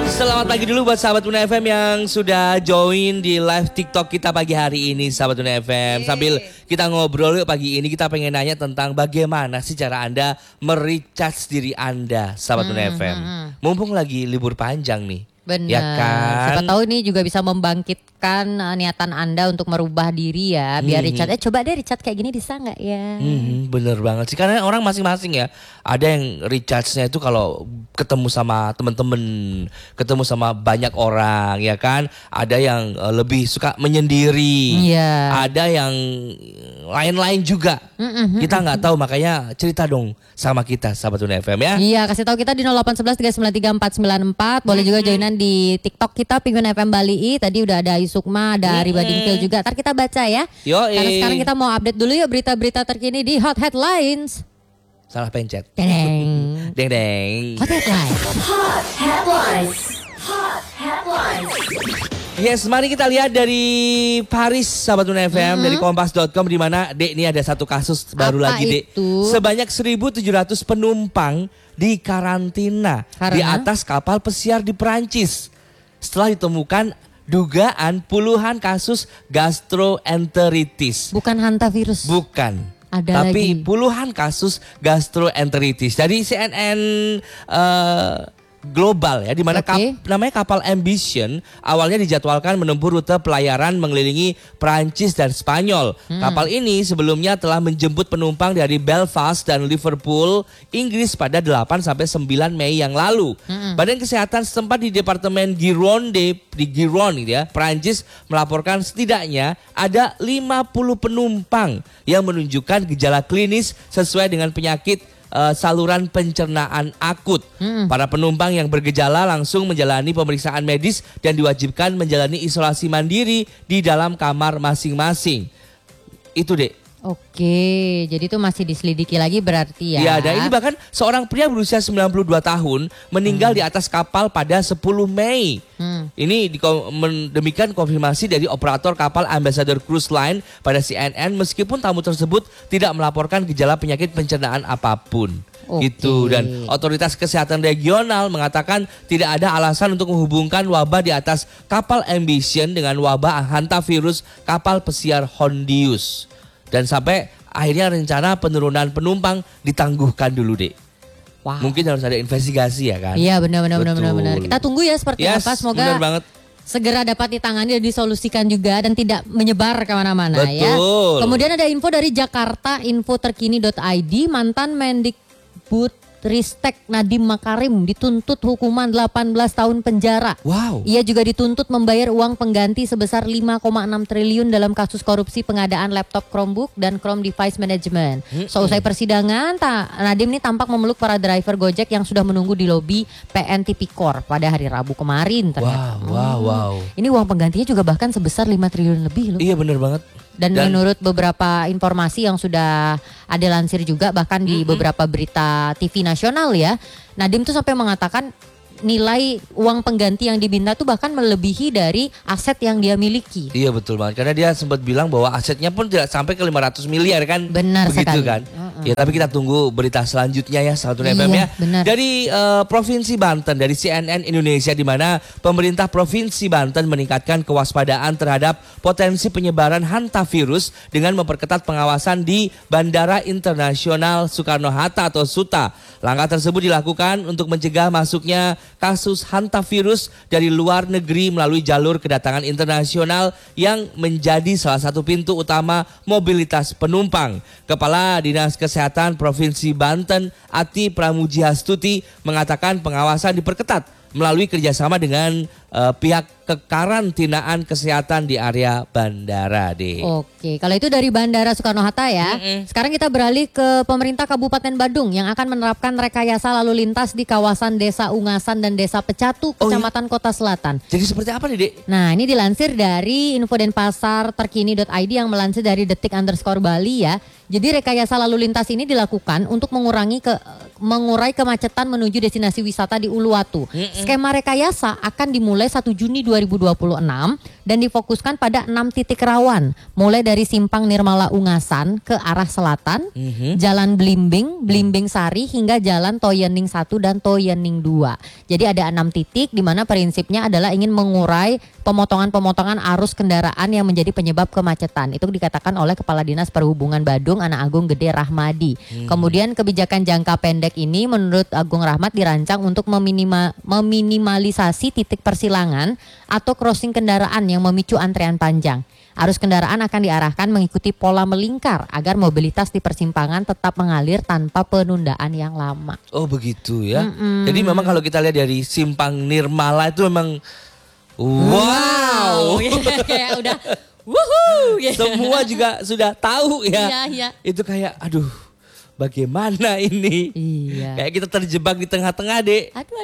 Selamat pagi dulu buat sahabat Una FM yang sudah join di live TikTok kita pagi hari ini, sahabat Una FM. Sambil kita ngobrol yuk pagi ini, kita pengen nanya tentang bagaimana sih cara Anda merecharge diri Anda, sahabat Una FM. Mumpung lagi libur panjang nih. Benar. Ya kan? Siapa tahu ini juga bisa membangkitkan niatan Anda untuk merubah diri ya. Biar recharge. Coba deh recharge kayak gini bisa nggak ya? Bener banget sih. Karena orang masing-masing ya. Ada yang recharge-nya itu kalau ketemu sama teman-teman, ketemu sama banyak orang, ya kan. Ada yang lebih suka menyendiri. Iya. Ada yang lain-lain juga. Kita nggak tahu, makanya cerita dong sama kita, sahabat Una FM ya. Iya, kasih tahu kita di 0811 393 494. Boleh juga joinan di TikTok kita Penguin FM Bali. Tadi udah ada Ayu Sukma, ada Riba Dinfil juga. Ntar kita baca ya. Karena sekarang kita mau update dulu yuk berita-berita terkini di Hot Headlines. Salah pencet. Deng. Deng deng. Hot Headlines. Hot headlines. Hot headlines. Yes, mari kita lihat dari Paris, sahabat Una FM, dari kompas.com, di mana Dek, ini ada satu kasus baru Apa lagi Dek. itu? Sebanyak 1.700 penumpang di karantina di atas kapal pesiar di Perancis setelah ditemukan dugaan puluhan kasus gastroenteritis. Bukan hantavirus. Bukan. Ada Tapi lagi. puluhan kasus gastroenteritis. Dari CNN Global ya, di mana namanya kapal Ambition awalnya dijadwalkan menempuh rute pelayaran mengelilingi Prancis dan Spanyol. Kapal ini sebelumnya telah menjemput penumpang dari Belfast dan Liverpool, Inggris pada 8 sampai 9 Mei yang lalu. Badan Kesehatan setempat di Departemen Gironde di Gironde ya, Prancis melaporkan setidaknya ada 50 penumpang yang menunjukkan gejala klinis sesuai dengan penyakit saluran pencernaan akut. Para penumpang yang bergejala langsung menjalani pemeriksaan medis dan diwajibkan menjalani isolasi mandiri di dalam kamar masing-masing. Itu Dek. Oke, jadi itu masih diselidiki lagi berarti ya. Iya, dan ini bahkan seorang pria berusia 92 tahun meninggal di atas kapal pada 10 Mei. Ini demikian konfirmasi dari operator kapal Ambassador Cruise Line pada CNN, meskipun tamu tersebut tidak melaporkan gejala penyakit pencernaan apapun. Gitu. Dan otoritas kesehatan regional mengatakan tidak ada alasan untuk menghubungkan wabah di atas kapal Ambition dengan wabah hantavirus kapal pesiar Hondius. Dan sampai akhirnya rencana penurunan penumpang ditangguhkan dulu Dek. Wow. Mungkin harus ada investigasi ya kan. Iya benar. Betul. Kita tunggu ya seperti apa. Semoga benar banget. segera dapat ditangani dan disolusikan juga dan tidak menyebar kemana-mana ya. Betul. Kemudian ada info dari Jakarta, infoterkini.id, mantan Mendikbud Ristek Nadiem Makarim dituntut hukuman 18 tahun penjara. Wow. Ia juga dituntut membayar uang pengganti sebesar 5,6 triliun dalam kasus korupsi pengadaan laptop Chromebook dan Chrome Device Management. Seusai persidangan, Nadiem ini tampak memeluk para driver Gojek yang sudah menunggu di lobi PN Tipikor pada hari Rabu kemarin ternyata. Wow. Ini uang penggantinya juga bahkan sebesar 5 triliun lebih loh. Iya benar banget. Dan menurut beberapa informasi yang sudah ada lansir juga bahkan di beberapa berita TV nasional ya, Nadiem tuh sampai mengatakan nilai uang pengganti yang diminta tuh bahkan melebihi dari aset yang dia miliki. Iya betul banget, karena dia sempat bilang bahwa asetnya pun tidak sampai ke 500 miliar kan. Benar begitu sekali. Kan. Ya tapi kita tunggu berita selanjutnya ya, Satu FM ya. Benar. Dari Provinsi Banten, dari CNN Indonesia, di mana pemerintah Provinsi Banten meningkatkan kewaspadaan terhadap potensi penyebaran hantavirus dengan memperketat pengawasan di Bandara Internasional Soekarno-Hatta atau SUTA. Langkah tersebut dilakukan untuk mencegah masuknya kasus hantavirus dari luar negeri melalui jalur kedatangan internasional yang menjadi salah satu pintu utama mobilitas penumpang. Kepala Dinas Kesehatan Provinsi Banten, Ati Pramujiastuti, mengatakan pengawasan diperketat melalui kerjasama dengan pihak kekarantinaan kesehatan di area bandara deh. Oke, kalau itu dari Bandara Soekarno-Hatta ya. Sekarang kita beralih ke pemerintah Kabupaten Badung yang akan menerapkan rekayasa lalu lintas di kawasan Desa Ungasan dan Desa Pecatu, Kecamatan Kota Selatan. Jadi seperti apa nih Dek? Nah ini dilansir dari info Denpasar terkini.id yang melansir dari detik_Bali ya. Jadi rekayasa lalu lintas ini dilakukan untuk mengurai kemacetan menuju destinasi wisata di Uluwatu. Skema rekayasa akan dimulai 1 Juni 2026 dan difokuskan pada 6 titik rawan, mulai dari Simpang Nirmala Ungasan ke arah selatan, Jalan Blimbing, Blimbing Sari hingga Jalan Toyening 1 dan Toyening 2. Jadi ada 6 titik di mana prinsipnya adalah ingin mengurai pemotongan-pemotongan arus kendaraan yang menjadi penyebab kemacetan. Itu dikatakan oleh Kepala Dinas Perhubungan Badung Ana Agung Gede Rahmadi. Kemudian kebijakan jangka pendek ini menurut Agung Rahmat dirancang untuk meminimalisasi titik persilangan atau crossing kendaraan yang memicu antrean panjang. Arus kendaraan akan diarahkan mengikuti pola melingkar agar mobilitas di persimpangan tetap mengalir tanpa penundaan yang lama. Oh begitu ya. Jadi memang kalau kita lihat dari Simpang Nirmala itu memang wow. Kayak udah wuhu. Semua juga sudah tahu ya. Iya. Itu kayak aduh bagaimana ini? Iya. Kayak kita terjebak di tengah-tengah, Dek.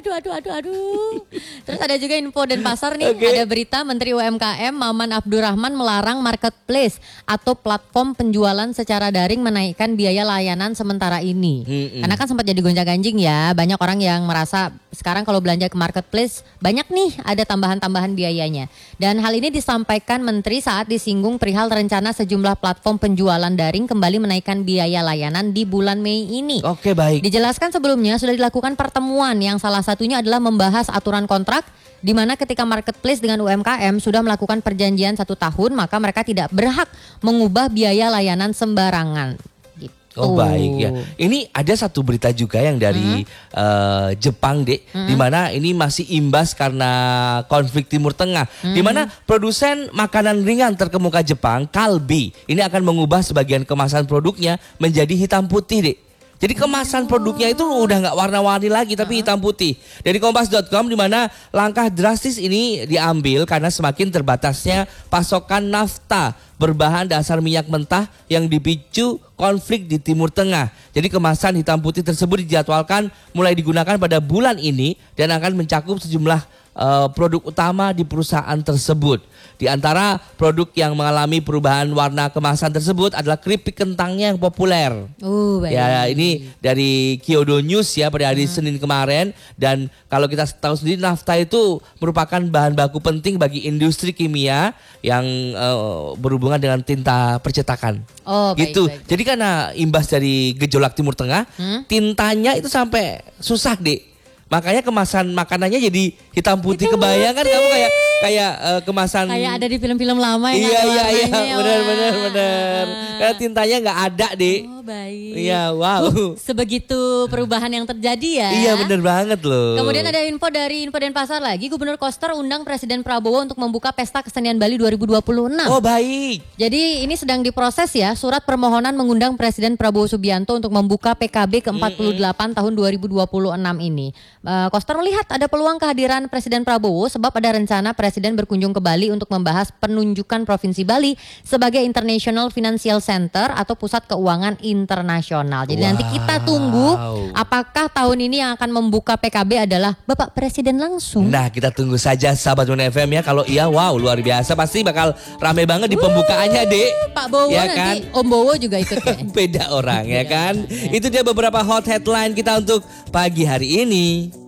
Aduh. Terus ada juga info dan pasar nih. Oke. Ada berita Menteri UMKM Maman Abdurrahman melarang marketplace atau platform penjualan secara daring menaikkan biaya layanan sementara ini. Karena kan sempat jadi gonjang-ganjing ya. Banyak orang yang merasa sekarang kalau belanja ke marketplace banyak nih ada tambahan-tambahan biayanya. Dan hal ini disampaikan Menteri saat disinggung perihal rencana sejumlah platform penjualan daring kembali menaikkan biaya layanan di bulan Mei ini. Oke, baik. Dijelaskan sebelumnya sudah dilakukan pertemuan yang salah satunya adalah membahas aturan kontrak di mana ketika marketplace dengan UMKM sudah melakukan perjanjian 1 tahun maka mereka tidak berhak mengubah biaya layanan sembarangan. Gitu. Oh baik ya. Ini ada satu berita juga yang dari Jepang, Dek, di mana ini masih imbas karena konflik Timur Tengah, di mana produsen makanan ringan terkemuka Jepang, Calbee, ini akan mengubah sebagian kemasan produknya menjadi hitam putih, Dek. Jadi kemasan produknya itu udah nggak warna-warni lagi tapi hitam putih. Dari Kompas.com di mana langkah drastis ini diambil karena semakin terbatasnya pasokan nafta berbahan dasar minyak mentah yang dipicu konflik di Timur Tengah. Jadi kemasan hitam putih tersebut dijadwalkan mulai digunakan pada bulan ini dan akan mencakup sejumlah produk utama di perusahaan tersebut. Di antara produk yang mengalami perubahan warna kemasan tersebut adalah keripik kentangnya yang populer. Baik. Ya, ini dari Kyodo News ya pada hari Senin kemarin. Dan kalau kita tahu sendiri nafta itu merupakan bahan baku penting bagi industri kimia yang berhubungan dengan tinta percetakan. Oh, baik, gitu. baik. Jadi karena imbas dari gejolak Timur Tengah, tintanya itu sampai susah, Dek. Makanya kemasan makanannya jadi hitam putih. Kebayang kan kamu kayak kemasan Kayak ada di film-film lama yang iya ada warnanya, benar. Karena tintanya nggak ada, Dek. Oh baik. Iya, wow. Sebegitu perubahan yang terjadi ya. Iya benar banget loh. Kemudian ada info dari Info Denpasar lagi, Gubernur Koster undang Presiden Prabowo untuk membuka Pesta Kesenian Bali 2026. Oh baik. Jadi ini sedang diproses ya, surat permohonan mengundang Presiden Prabowo Subianto untuk membuka PKB ke-48 tahun 2026 ini. Koster melihat ada peluang kehadiran Presiden Prabowo sebab ada rencana Presiden berkunjung ke Bali untuk membahas penunjukan Provinsi Bali sebagai International Financial Center atau pusat keuangan internasional. Jadi nanti kita tunggu apakah tahun ini yang akan membuka PKB adalah Bapak Presiden langsung. Nah kita tunggu saja sahabat Moon FM ya. Kalau iya wow luar biasa pasti bakal rame banget di pembukaannya, Dek. Pak Bowo ya nanti kan? Om Bowo juga ikut kayak. Beda orang ya kan. Itu dia beberapa hot headline kita untuk pagi hari ini.